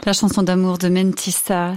La chanson d'amour de Mentissa.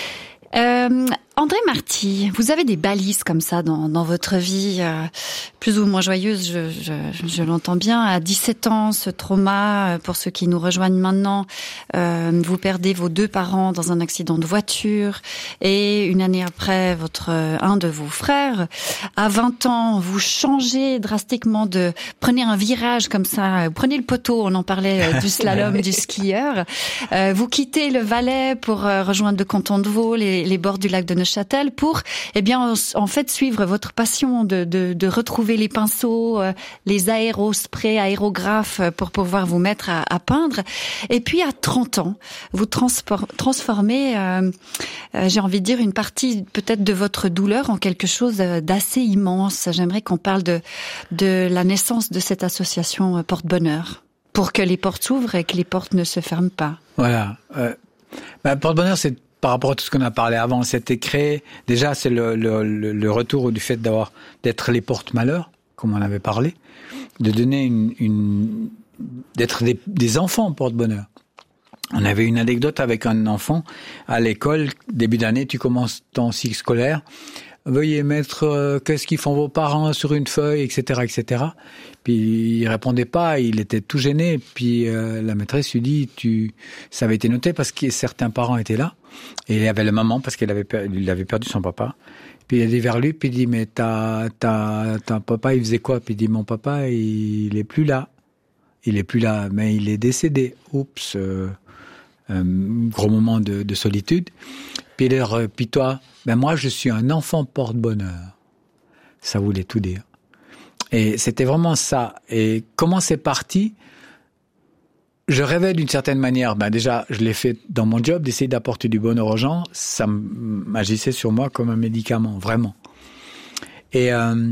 André Marty, vous avez des balises comme ça dans votre vie, plus ou moins joyeuse, je l'entends bien. À 17 ans, ce trauma, pour ceux qui nous rejoignent maintenant, vous perdez vos 2 parents dans un accident de voiture, et une année après, un de vos frères. À 20 ans, vous changez drastiquement prenez un virage comme ça, prenez le poteau, on en parlait du slalom, du skieur. Vous quittez le Valais pour rejoindre le canton de Vaud, les bords du lac de Neuchâtel, pour, en fait, suivre votre passion de retrouver les pinceaux, les aérosprays, aérographes pour pouvoir vous mettre à peindre. Et puis, à 30 ans, vous transformez, j'ai envie de dire, une partie peut-être de votre douleur en quelque chose d'assez immense. J'aimerais qu'on parle de la naissance de cette association Porte-Bonheur, pour que les portes s'ouvrent et que les portes ne se ferment pas. Voilà. Porte-Bonheur, c'est par rapport à tout ce qu'on a parlé avant, c'était créé, déjà c'est le retour du fait d'être les porte-malheur, comme on avait parlé, de donner d'être des enfants porte-bonheur. On avait une anecdote avec un enfant à l'école, début d'année, tu commences ton cycle scolaire, veuillez mettre qu'est-ce qu'ils font vos parents sur une feuille, etc., etc. Puis il répondait pas, il était tout gêné. Puis la maîtresse lui dit, ça avait été noté parce que certains parents étaient là. Et il y avait la maman parce qu'il avait perdu son papa. Puis il a dit vers lui, puis il dit, mais ta papa, il faisait quoi? Puis il dit, mon papa, il est plus là. Il est plus là, mais il est décédé. Oups, gros moment de solitude. Puis toi, moi je suis un enfant porte-bonheur. Ça voulait tout dire. Et c'était vraiment ça. Et comment c'est parti? Je rêvais d'une certaine manière. Déjà, je l'ai fait dans mon job, d'essayer d'apporter du bonheur aux gens. Ça m'agissait sur moi comme un médicament, vraiment. Et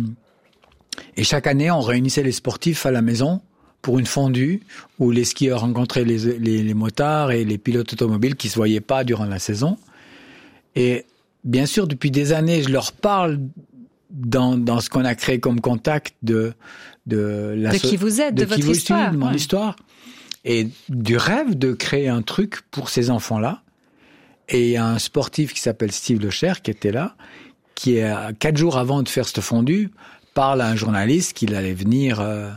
chaque année, on réunissait les sportifs à la maison pour une fondue où les skieurs rencontraient les motards et les pilotes automobiles qui se voyaient pas durant la saison. Et bien sûr, depuis des années, je leur parle dans ce qu'on a créé comme contact de qui vous êtes, de votre histoire, de mon histoire, et du rêve de créer un truc pour ces enfants-là. Et il y a un sportif qui s'appelle Steve Lecher qui était là, qui 4 jours avant de faire cette fondue, parle à un journaliste qu'il allait venir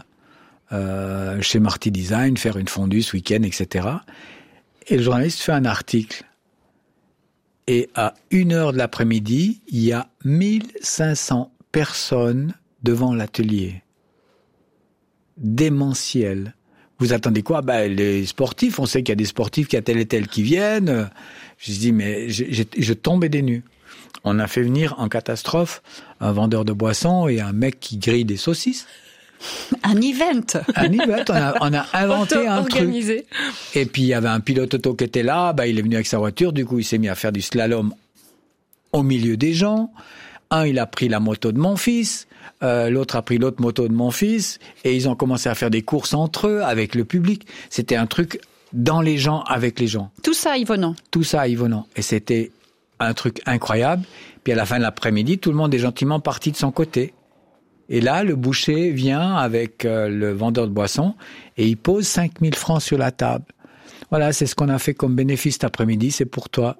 chez Marty Design faire une fondue ce week-end, etc. Et le journaliste fait un article. Et à 1h de l'après-midi, il y a 1500 personnes devant l'atelier. Démentiel. Vous attendez quoi? Les sportifs, on sait qu'il y a des sportifs, qu'il y a tel et tel qui viennent. Je dis, mais je tombais des nues. On a fait venir en catastrophe un vendeur de boissons et un mec qui grille des saucisses. Un event. On a inventé un organisé. Truc. Et puis il y avait un pilote auto qui était là, il est venu avec sa voiture, du coup il s'est mis à faire du slalom au milieu des gens. Il a pris la moto de mon fils, l'autre a pris l'autre moto de mon fils, et ils ont commencé à faire des courses entre eux, avec le public. C'était un truc dans les gens, avec les gens. Tout ça à Yvonand. Et c'était un truc incroyable. Puis à la fin de l'après-midi, tout le monde est gentiment parti de son côté. Et là, le boucher vient avec le vendeur de boissons et il pose 5000 francs sur la table. Voilà, c'est ce qu'on a fait comme bénéfice cet après-midi, c'est pour toi.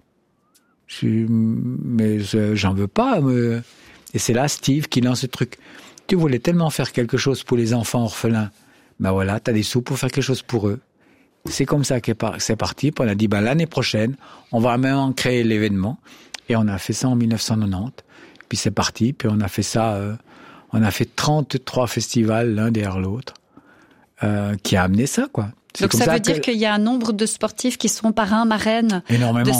Mais j'en veux pas. Et c'est là Steve qui lance ce truc. Tu voulais tellement faire quelque chose pour les enfants orphelins. Voilà, t'as des sous pour faire quelque chose pour eux. C'est comme ça que c'est parti. Puis on a dit, l'année prochaine, on va même créer l'événement. Et on a fait ça en 1990. Puis c'est parti. Puis on a fait ça... on a fait 33 festivals l'un derrière l'autre, qui a amené ça, quoi. Donc ça veut dire qu'il y a un nombre de sportifs qui sont parrains, marraines. Énormément.